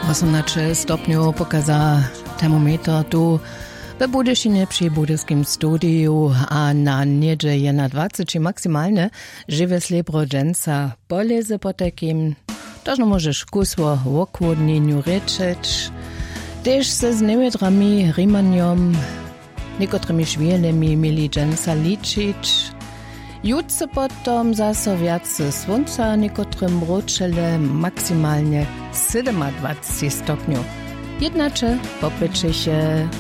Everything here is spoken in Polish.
18 stopňov pokaza termometer tu we Budyšinie przy budyskim studiu, a na niedzie je na 20 maksymalne żywe slebrodženca poleze potekim. Tożno możesz kusło w okłodnieniu ryczeć, też se z niewedrami rimaniom, niekotrymi szwielemi mieli dženca liczyć. Jutce potom zase viac słonca, niekotrym ročele maksymalnie 27 stopňov. Jednače popyczy się